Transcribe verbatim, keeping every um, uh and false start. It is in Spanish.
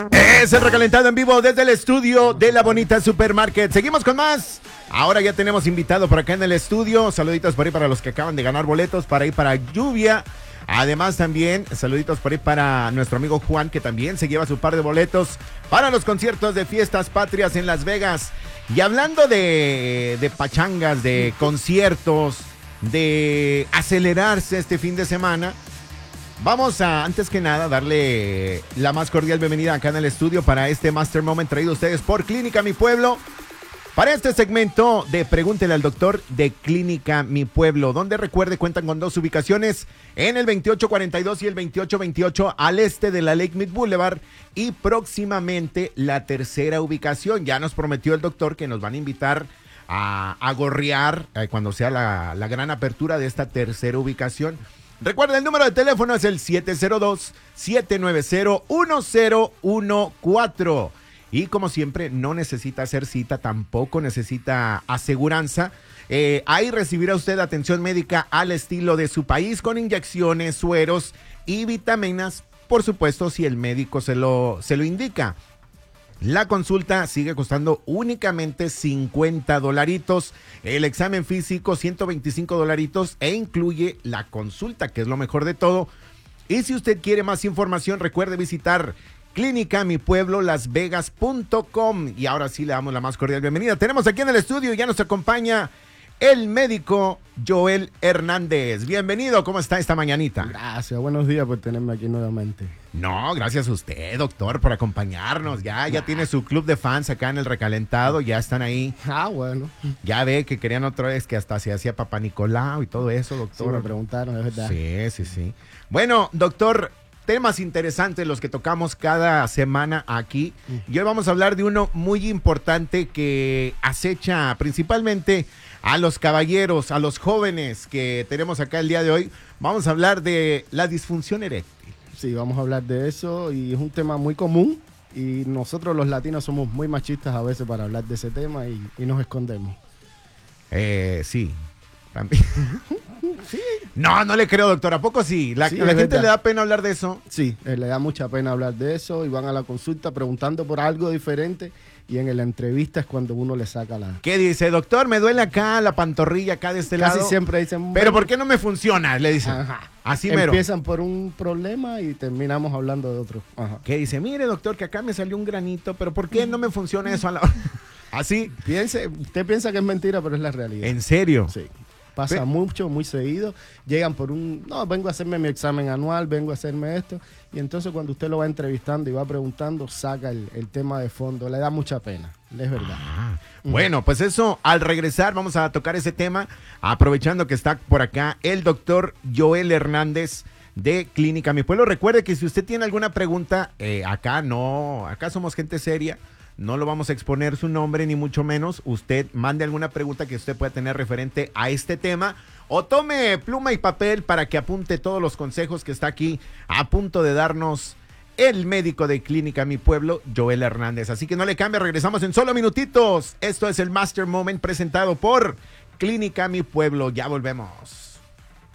Es el recalentado en vivo desde el estudio de La Bonita Supermarket. Seguimos con más. Ahora ya tenemos invitado por acá en el estudio. Saluditos por ahí para los que acaban de ganar boletos para ir para Lluvia. Además también saluditos por ahí para nuestro amigo Juan, que también se lleva su par de boletos para los conciertos de Fiestas Patrias en Las Vegas. Y hablando de, de pachangas, de conciertos, de acelerarse este fin de semana, vamos a, antes que nada, darle la más cordial bienvenida acá en el estudio para este Master Moment traído a ustedes por Clínica Mi Pueblo. Para este segmento de Pregúntele al Doctor de Clínica Mi Pueblo, donde recuerde cuentan con dos ubicaciones en el veintiocho cuarenta y dos y el veintiocho veintiocho al este de la Lake Mead Boulevard, y próximamente la tercera ubicación. Ya nos prometió el doctor que nos van a invitar a, a gorrear eh, cuando sea la, la gran apertura de esta tercera ubicación. Recuerda, el número de teléfono es el siete cero dos, siete nueve cero, uno cero uno cuatro. Y como siempre, no necesita hacer cita, tampoco necesita aseguranza. Eh, ahí recibirá usted atención médica al estilo de su país, con inyecciones, sueros y vitaminas, por supuesto, si el médico se lo, se lo indica. La consulta sigue costando únicamente cincuenta dolaritos, el examen físico ciento veinticinco dolaritos e incluye la consulta, que es lo mejor de todo. Y si usted quiere más información, recuerde visitar Clínica Mi Pueblo Las Vegas punto com. Y ahora sí le damos la más cordial bienvenida. Tenemos aquí en el estudio, ya nos acompaña el médico Joel Hernández. Bienvenido, ¿cómo está esta mañanita? Gracias, buenos días por tenerme aquí nuevamente. No, gracias a usted, doctor, por acompañarnos. Ya, ya tiene su club de fans acá en el recalentado, ya están ahí. Ah, bueno. Ya ve que querían otra vez que hasta se hacía Papá Nicolau y todo eso, doctor. Sí, me preguntaron, es verdad. Sí, sí, sí. Bueno, doctor, temas interesantes los que tocamos cada semana aquí. Y hoy vamos a hablar de uno muy importante que acecha principalmente a los caballeros, a los jóvenes que tenemos acá el día de hoy. Vamos a hablar de la disfunción eréctil. Sí, vamos a hablar de eso y es un tema muy común y nosotros los latinos somos muy machistas a veces para hablar de ese tema y, y nos escondemos. Eh, sí, también. Sí. No, no le creo, doctor. ¿A poco sí? ¿La, sí, la gente verdad. le da pena hablar de eso? Sí, eh, le da mucha pena hablar de eso y van a la consulta preguntando por algo diferente y en la entrevista es cuando uno le saca la... ¿Qué dice? Doctor, me duele acá la pantorrilla acá de este Casi lado. siempre dicen... ¿Pero por qué no me funciona? Le dicen. Ajá. Así mero. Empiezan por un problema y terminamos hablando de otro. Ajá. ¿Qué dice? Mire, doctor, que acá me salió un granito, pero ¿por qué no me funciona eso a la... Así? Piense, usted piensa que es mentira, pero es la realidad. ¿En serio? Sí. Pasa Pe- mucho, muy seguido. Llegan por un, no, vengo a hacerme mi examen anual, vengo a hacerme esto. Y entonces cuando usted lo va entrevistando y va preguntando, saca el, el tema de fondo. Le da mucha pena, es verdad. Ah, bueno, pues eso, al regresar vamos a tocar ese tema, aprovechando que está por acá el doctor Joel Hernández de Clínica Mi Pueblo. Recuerde que si usted tiene alguna pregunta, eh, acá no, acá somos gente seria. No lo vamos a exponer su nombre, ni mucho menos. Usted mande alguna pregunta que usted pueda tener referente a este tema. O tome pluma y papel para que apunte todos los consejos que está aquí a punto de darnos el médico de Clínica Mi Pueblo, Joel Hernández. Así que no le cambie, regresamos en solo minutitos. Esto es el Master Moment presentado por Clínica Mi Pueblo. Ya volvemos.